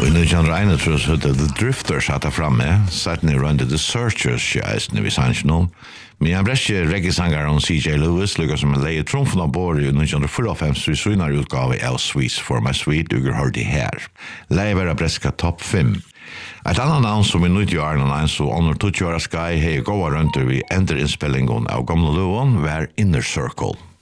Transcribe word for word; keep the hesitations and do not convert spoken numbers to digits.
Og i nittonhundraeinogtretivu tror jeg så The Drifters satt framme, satt ned rundt The Searchers, ja, jeg vi sanns nå. Men jeg ble ikke reggae-sanger om C J Lewis, lukket som en leie trumfen av båret i nittonhundrafyrtiofem, så i søgner utgave av Sweets for My Sweet, du har hørt det her. Leie være breska topp fem. Et annet navn som i nittiårene en så under tjueåra Sky hei gåa rundt vi ender innspillingen av gamle loven var Inner Circle.